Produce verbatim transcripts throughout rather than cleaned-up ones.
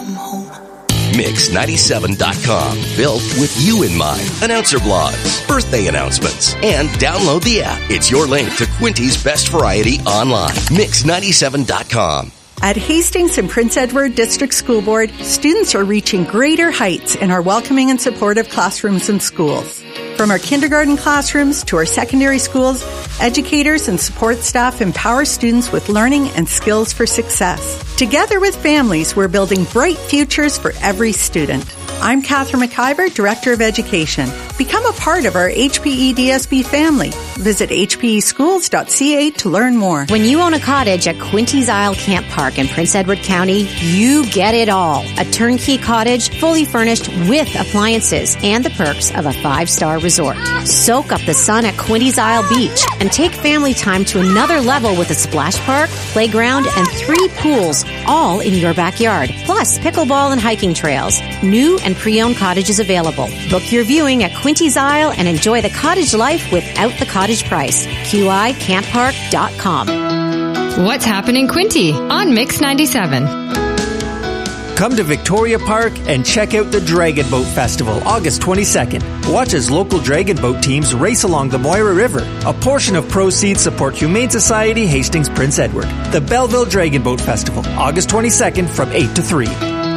come home. Mix ninety-seven dot com. Built with you in mind. Announcer blogs, birthday announcements, and download the app. It's your link to Quinty's best variety online. Mix ninety-seven dot com. At Hastings and Prince Edward District School Board, students are reaching greater heights in our welcoming and supportive classrooms and schools. From our kindergarten classrooms to our secondary schools, educators and support staff empower students with learning and skills for success. Together with families, we're building bright futures for every student. I'm Catherine McIver, Director of Education. Become a part of our H P E D S B family. Visit h p e schools dot c a to learn more. When you own a cottage at Quinty's Isle Camp Park in Prince Edward County, you get it all. A turnkey cottage, fully furnished with appliances and the perks of a five-star resort. Soak up the sun at Quinty's Isle Beach and take family time to another level with a splash park, playground, and three pools, all in your backyard. Plus, pickleball and hiking trails. New and pre-owned cottages available. Book your viewing at Quinty's Isle and enjoy the cottage life without the cottage price. Q I camp park dot com. What's happening Quinty on Mix ninety-seven? Come to Victoria Park and check out the Dragon Boat Festival, August twenty-second. Watch as local dragon boat teams race along the Moira River. A portion of proceeds support Humane Society Hastings Prince Edward. The Belleville Dragon Boat Festival, August twenty-second from eight to three.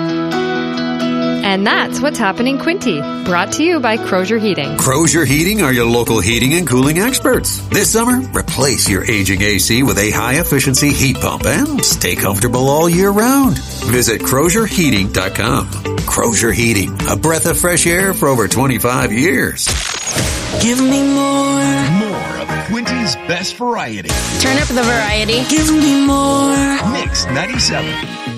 And that's what's happening Quinty, brought to you by Crozier Heating. Crozier Heating are your local heating and cooling experts. This summer, replace your aging A C with a high-efficiency heat pump and stay comfortable all year round. Visit crozier heating dot com. Crozier Heating, a breath of fresh air for over twenty-five years. Give me more. More of Quinty's best variety. Turn up the variety. Give me more. Mix ninety-seven.